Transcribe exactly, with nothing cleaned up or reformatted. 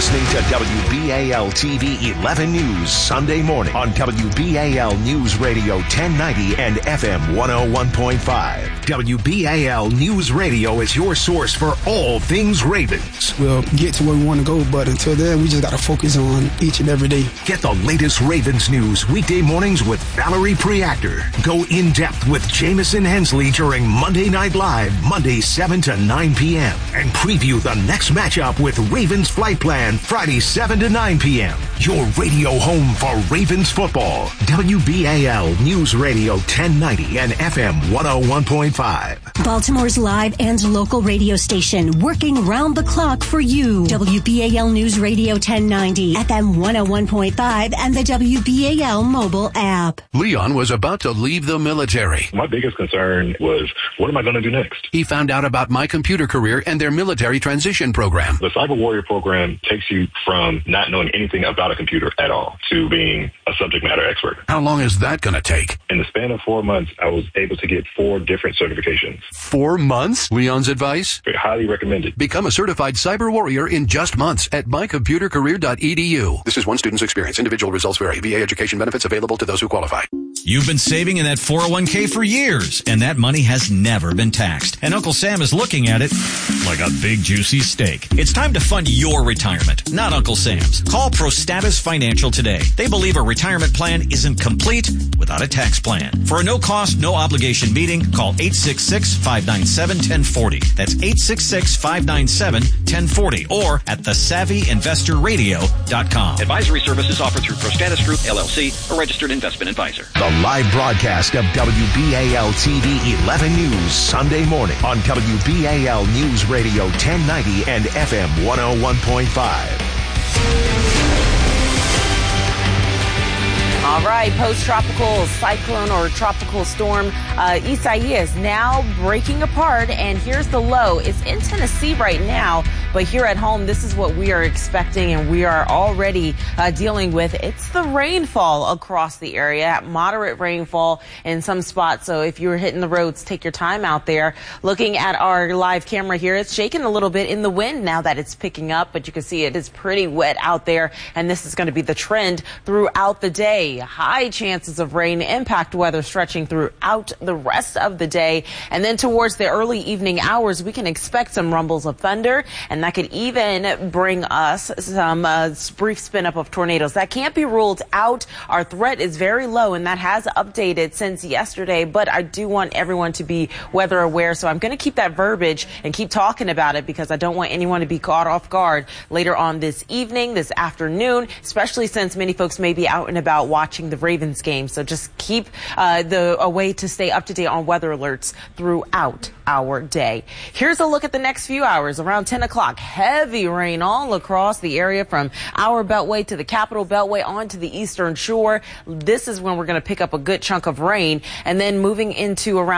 listening to W B A L T V eleven News Sunday morning on W B A L News Radio ten ninety and F M one oh one point five. W B A L News Radio is your source for all things Ravens. We'll get to where we want to go, but until then, we just got to focus on each and every day. Get the latest Ravens news weekday mornings with Valerie Preactor. Go in depth with Jamison Hensley during Monday Night Live, Monday seven to nine p.m. and preview the next matchup with Ravens Flight Plan Friday seven to nine p.m. Your radio home for Ravens football. W B A L News Radio ten ninety and F M one oh one point five. Baltimore's live and local radio station, working round the clock for you. W B A L News Radio ten ninety, F M one oh one point five, and the W B A L mobile app. Leon was about to leave the military. My biggest concern was, what am I going to do next? He found out about My Computer Career and their military transition program. The Cyber Warrior program takes you from not knowing anything about a computer at all to being a subject matter expert. How long is that going to take? In the span of four months, I was able to get four different certifications. Four months? Leon's advice? Highly recommended. Become a certified cyber warrior in just months at my computer career dot e d u. This is one student's experience. Individual results vary. V A education benefits available to those who qualify. You've been saving in that four oh one k for years, and that money has never been taxed. And Uncle Sam is looking at it like a big juicy steak. It's time to fund your retirement, not Uncle Sam's. Call ProStatus Financial today. They believe a retirement plan isn't complete without a tax plan. For a no-cost, no-obligation meeting, call eight six six, five nine seven, one oh four oh. That's eight six six, five nine seven, one oh four oh or at the savvy investor radio dot com. Advisory services offered through ProStatus Group, L L C, a registered investment advisor. The live broadcast of W B A L T V eleven News Sunday morning on W B A L News Radio ten ninety and F M one oh one point five. All right, post-tropical cyclone or tropical storm uh, Isaias now breaking apart, and here's the low. It's in Tennessee right now, but here at home, this is what we are expecting, and we are already uh, dealing with. It's the rainfall across the area, moderate rainfall in some spots. So if you're hitting the roads, take your time out there. Looking at our live camera here, it's shaking a little bit in the wind now that it's picking up, but you can see it is pretty wet out there, and this is going to be the trend throughout the day. High chances of rain, impact weather stretching throughout the rest of the day. And then towards the early evening hours, we can expect some rumbles of thunder, and that could even bring us some uh, brief spin up of tornadoes. That can't be ruled out. Our threat is very low, and that has updated since yesterday, but I do want everyone to be weather aware. So I'm going to keep that verbiage and keep talking about it because I don't want anyone to be caught off guard later on this evening, this afternoon, especially since many folks may be out and about watching watching the Ravens game. So just keep uh, the a way to stay up to date on weather alerts throughout our day. Here's a look at the next few hours. Around ten o'clock, heavy rain all across the area from our Beltway to the Capitol Beltway onto the Eastern Shore. This is when we're going to pick up a good chunk of rain, and then moving into around